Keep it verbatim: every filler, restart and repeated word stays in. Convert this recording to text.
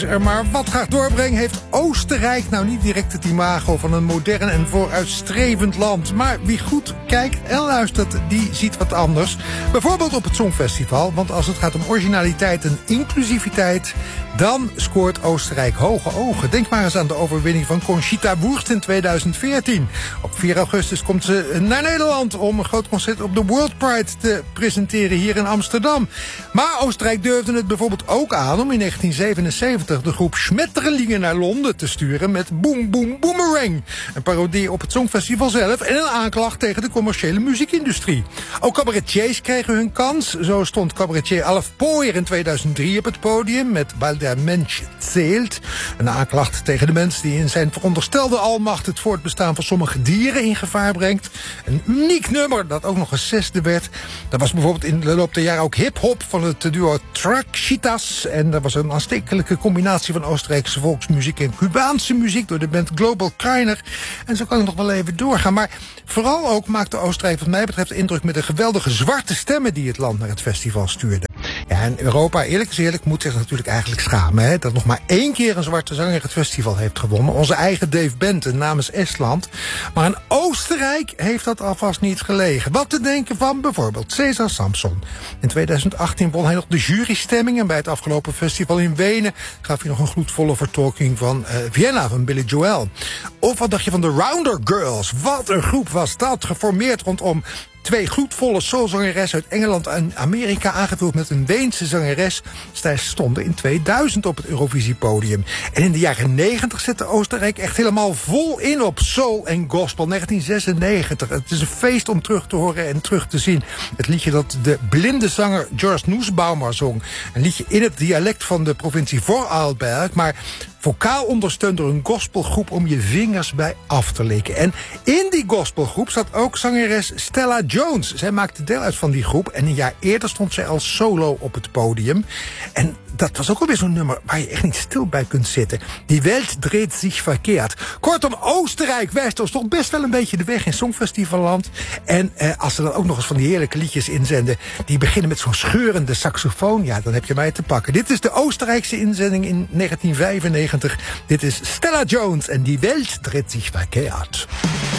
Maar wat graag doorbrengt, heeft Oostenrijk nou niet direct het imago van een modern en vooruitstrevend land. Maar wie goed kijkt en luistert, die ziet wat anders. Bijvoorbeeld op het Songfestival, want als het gaat om originaliteit en inclusiviteit, dan scoort Oostenrijk hoge ogen. Denk maar eens aan de overwinning van Conchita Wurst in tweeduizend veertien. Op vier augustus komt ze naar Nederland om een groot concert op de World Pride te presenteren hier in Amsterdam. Maar Oostenrijk durfde het bijvoorbeeld ook aan om in negentien zevenenzeventig de groep Schmetterlingen naar Londen te sturen met Boom Boom Boomerang. Een parodie op het Songfestival zelf en een aanklacht tegen de commerciële muziekindustrie. Ook cabaretiers kregen hun kans. Zo stond cabaretier Alf Pooijer in tweeduizend drie op het podium met Weil der Mensch zählt. Een aanklacht tegen de mens die in zijn veronderstelde almacht het voortbestaan van sommige dieren in gevaar brengt. Een uniek nummer dat ook nog een zesde werd. Dat was bijvoorbeeld in de loop der jaren ook hip-hop van het duo Trakshitas. En dat was een aanstekelijke combinatie van Oostenrijkse volksmuziek en Cubaanse muziek door de band Global Kreiner. En zo kan ik nog wel even doorgaan. Maar vooral ook maakte Oostenrijk wat mij betreft indruk met de geweldige zwarte stemmen die het land naar het festival stuurde. Ja, en Europa, eerlijk is eerlijk, moet zich natuurlijk eigenlijk schamen, hè, dat nog maar één keer een zwarte zanger het festival heeft gewonnen. Onze eigen Dave Benton namens Estland. Maar in Oostenrijk heeft dat alvast niet gelegen. Wat te denken van bijvoorbeeld Cesar Samson. In tweeduizend achttien won hij nog de jurystemming en bij het afgelopen festival in Wenen gaf hij nog een gloedvolle vertolking van uh, Vienna van Billy Joel. Of wat dacht je van de Rounder Girls? Wat een groep was dat, geformeerd rondom twee gloedvolle soulzangeressen uit Engeland en Amerika, aangevuld met een Weense zangeres. Zij stonden in tweeduizend op het Eurovisiepodium. En in de jaren negentig zette Oostenrijk echt helemaal vol in op soul en gospel. negentien zesennegentig. Het is een feest om terug te horen en terug te zien. Het liedje dat de blinde zanger George Nussbaumer zong. Een liedje in het dialect van de provincie Vorarlberg, maar vocaal ondersteund door een gospelgroep om je vingers bij af te likken. En in die gospelgroep zat ook zangeres Stella Jones. Zij maakte deel uit van die groep en een jaar eerder stond zij als solo op het podium. En dat was ook alweer zo'n nummer waar je echt niet stil bij kunt zitten. Die Welt dreht zich verkeerd. Kortom, Oostenrijk wijst ons toch best wel een beetje de weg in Songfestivalland. En eh, als ze dan ook nog eens van die heerlijke liedjes inzenden die beginnen met zo'n scheurende saxofoon, ja, dan heb je mij te pakken. Dit is de Oostenrijkse inzending in negentien vijfennegentig. Dit is Stella Jones en Die Welt dreht sich verkeerd.